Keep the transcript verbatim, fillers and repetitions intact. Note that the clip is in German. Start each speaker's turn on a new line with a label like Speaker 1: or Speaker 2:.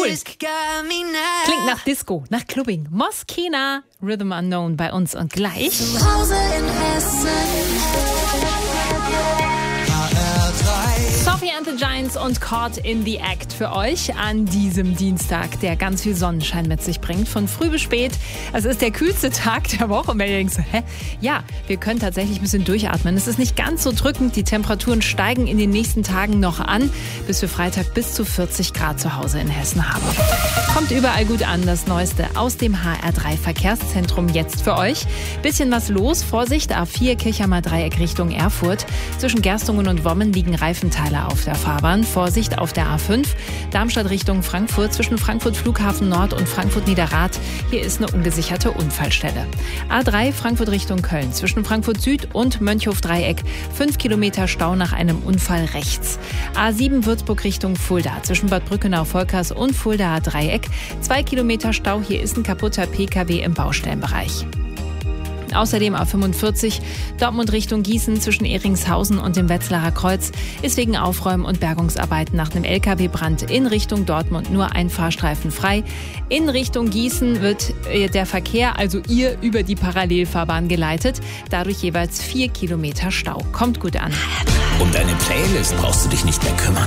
Speaker 1: Klingt nach Disco, nach Clubbing. Moskina, Rhythm Unknown bei uns und gleich.
Speaker 2: Zu Hause in Hessen.
Speaker 1: Sophie and the Giants und Caught in the Act für euch an diesem Dienstag, der ganz viel Sonnenschein mit sich bringt, von früh bis spät. Es ist der kühlste Tag der Woche. Und wenn ihr denkt, hä? Ja, wir können tatsächlich ein bisschen durchatmen. Es ist nicht ganz so drückend. Die Temperaturen steigen in den nächsten Tagen noch an, bis wir Freitag bis zu vierzig Grad zu Hause in Hessen haben. Kommt überall gut an, das Neueste aus dem H R drei Verkehrszentrum jetzt für euch. Bisschen was los, Vorsicht, A vier Kirchheimer Dreieck Richtung Erfurt. Zwischen Gerstungen und Wommen liegen Reifenteile auf der Fahrbahn. Vorsicht auf der A fünf, Darmstadt Richtung Frankfurt, zwischen Frankfurt Flughafen Nord und Frankfurt Niederrad. Hier ist eine ungesicherte Unfallstelle. A drei Frankfurt Richtung Köln, zwischen Frankfurt Süd und Mönchhof Dreieck. Fünf Kilometer Stau nach einem Unfall rechts. A sieben Würzburg Richtung Fulda, zwischen Bad Brückenau-Volkers und Fuldaer Dreieck. Zwei Kilometer Stau, hier ist ein kaputter P K W im Baustellenbereich. Außerdem A fünfundvierzig, Dortmund Richtung Gießen zwischen Ehringshausen und dem Wetzlarer Kreuz ist wegen Aufräumen und Bergungsarbeiten nach einem L K W-Brand in Richtung Dortmund nur ein Fahrstreifen frei. In Richtung Gießen wird der Verkehr, also ihr, über die Parallelfahrbahn geleitet. Dadurch jeweils vier Kilometer Stau. Kommt gut an.
Speaker 3: Um deine Playlist brauchst du dich nicht mehr kümmern.